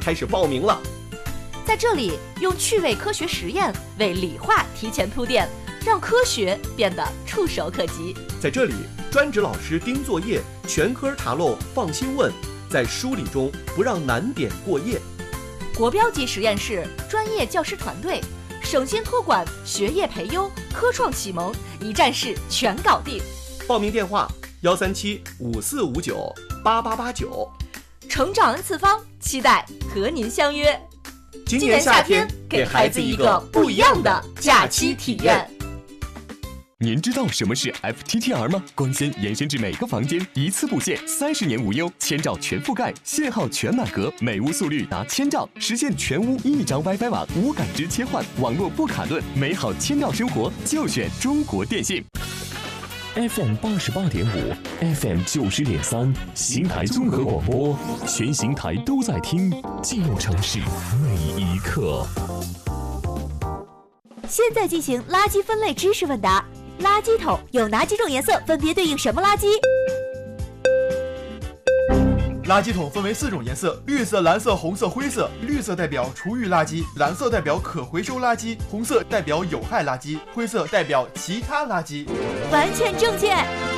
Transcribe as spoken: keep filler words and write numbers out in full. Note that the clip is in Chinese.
开始报名了。 在这里，用趣味科学实验为理化提前铺垫，让科学变得触手可及。 在这里，专职老师盯作业，全科查漏放心问，在梳理中不让难点过夜。 国标级实验室，专业教师团队，省心托管，学业培优，科创启蒙，一站式全搞定。 报名电话：幺三七五四五九八八八九。 成长 N 次方，期待和您相约。 今年夏天，给孩子一个不一样的假期体验。 您知道什么是 F T T R 吗？光纤延伸至每个房间，一次布线，三十年无忧，千兆全覆盖，信号全满格，每屋速率达千兆，实现全屋一张 WiFi 网，无感知切换，网络不卡顿，美好千兆生活就选中国电信。 F M 八十八点五 ，F M 九十点三，邢台综合广播，全邢台都在听，记录城市每一刻。 现在进行垃圾分类知识问答。垃圾桶有哪几种颜色？分别对应什么垃圾？ 垃圾桶分为四种颜色：绿色、蓝色、红色、灰色。绿色代表厨余垃圾，蓝色代表可回收垃圾，红色代表有害垃圾，灰色代表其他垃圾。 完全正确。